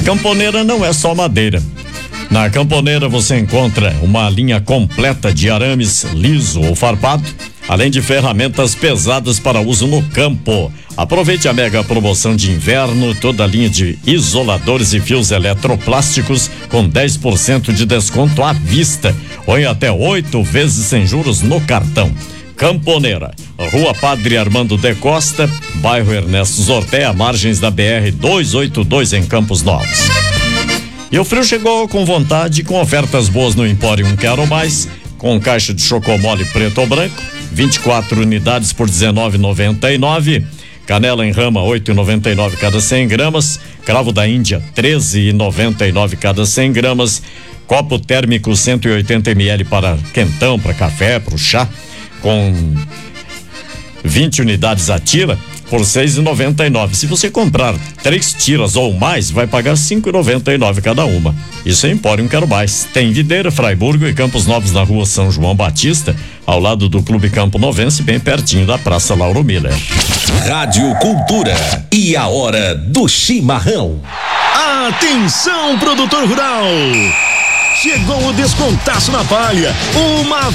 Camponeira não é só madeira. Na Camponeira você encontra uma linha completa de arames liso ou farpado, além de ferramentas pesadas para uso no campo. Aproveite a mega promoção de inverno, toda a linha de isoladores e fios eletroplásticos com 10% de desconto à vista, ou em até 8 vezes sem juros no cartão. Camponeira, Rua Padre Armando de Costa, bairro Ernesto Zortea, margens da BR 282 em Campos Novos. E o frio chegou com vontade, com ofertas boas no Empório Quero Mais, com caixa de chocomole preto ou branco, 24 unidades por R$19,99. Canela em rama 8,99 cada 100 gramas, cravo da Índia 13,99 cada 100 gramas, copo térmico 180 ml para quentão, para café, para o chá, com 20 unidades a tira por R$6,99. Se você comprar 3 tiras ou mais, vai pagar R$5,99 cada uma. Isso é Empório Quero Mais. Tem Videira, Fraiburgo e Campos Novos na rua São João Batista, ao lado do Clube Campo Novense, bem pertinho da Praça Lauro Miller. Rádio Cultura e a hora do chimarrão. Atenção, produtor rural! Chegou o descontaço na palha, uma